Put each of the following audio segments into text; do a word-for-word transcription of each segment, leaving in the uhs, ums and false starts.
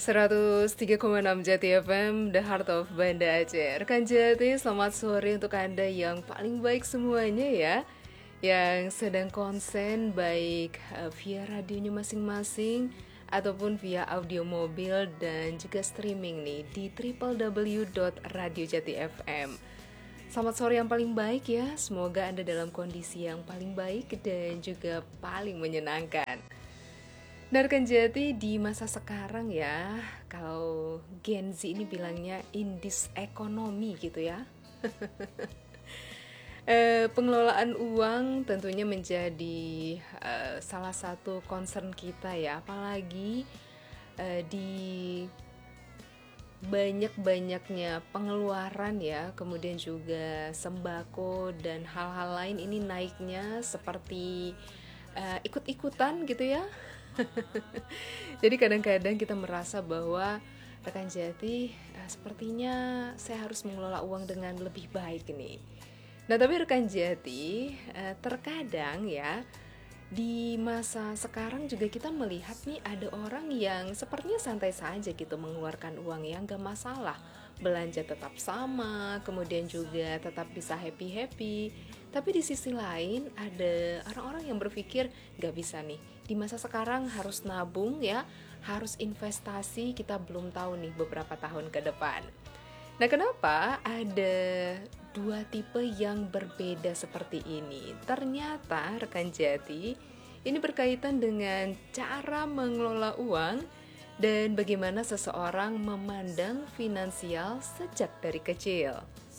seratus tiga koma enam Jati F M, The Heart of Banda Aceh. Rekan Jati, selamat sore untuk Anda yang paling baik semuanya ya, yang sedang konsen baik uh, via radionya masing-masing ataupun via audio mobil dan juga streaming nih di w w w dot radio jati f m. Selamat sore yang paling baik ya, semoga Anda dalam kondisi yang paling baik dan juga paling menyenangkan. Narkan Jati, di masa sekarang ya, kalau Gen Z ini bilangnya in this economy gitu ya. eh, pengelolaan uang tentunya menjadi eh, salah satu concern kita ya, apalagi eh, di banyak-banyaknya pengeluaran ya, kemudian juga sembako dan hal-hal lain ini naiknya seperti uh, ikut-ikutan gitu ya. Jadi kadang-kadang kita merasa bahwa rekan Jati, uh, sepertinya saya harus mengelola uang dengan lebih baik nih. Nah tapi rekan Jati, uh, terkadang ya di masa sekarang juga kita melihat nih ada orang yang sepertinya santai saja gitu mengeluarkan uang, yang gak masalah, belanja tetap sama, kemudian juga tetap bisa happy-happy. Tapi di sisi lain ada orang-orang yang berpikir gak bisa nih, di masa sekarang harus nabung ya, harus investasi, kita belum tahu nih beberapa tahun ke depan. Nah kenapa ada dua tipe yang berbeda seperti ini? Ternyata rekan Jati, ini berkaitan dengan cara mengelola uang dan bagaimana seseorang memandang finansial sejak dari kecil.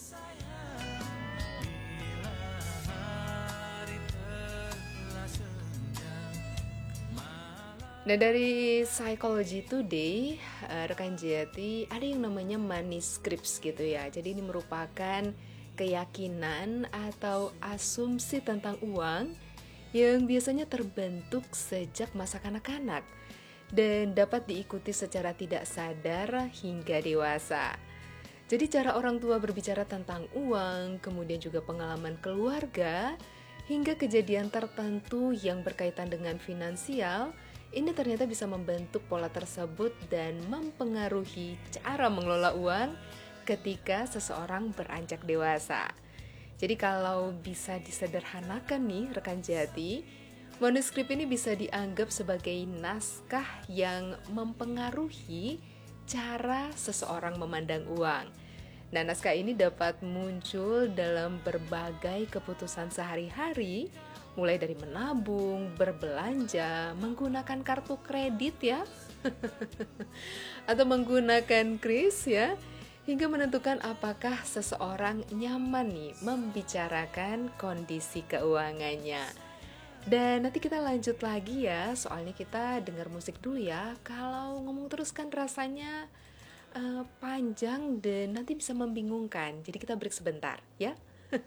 Nah dari Psychology Today, uh, rekan Jati, ada yang namanya money scripts gitu ya. Jadi ini merupakan keyakinan atau asumsi tentang uang yang biasanya terbentuk sejak masa kanak-kanak dan dapat diikuti secara tidak sadar hingga dewasa. Jadi cara orang tua berbicara tentang uang, kemudian juga pengalaman keluarga, hingga kejadian tertentu yang berkaitan dengan finansial, ini ternyata bisa membentuk pola tersebut dan mempengaruhi cara mengelola uang ketika seseorang beranjak dewasa. Jadi kalau bisa disederhanakan nih rekan Jati, manuskrip ini bisa dianggap sebagai naskah yang mempengaruhi cara seseorang memandang uang. Nah, naskah ini dapat muncul dalam berbagai keputusan sehari-hari, mulai dari menabung, berbelanja, menggunakan kartu kredit ya, atau menggunakan kris ya, hingga menentukan apakah seseorang nyaman nih membicarakan kondisi keuangannya. Dan nanti kita lanjut lagi ya, soalnya kita dengar musik dulu ya. Kalau ngomong terus kan rasanya uh, panjang dan nanti bisa membingungkan. Jadi kita break sebentar ya.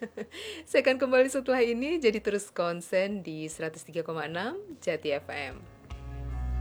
Saya akan kembali setelah ini, jadi terus konsen di seratus tiga koma enam Jati F M.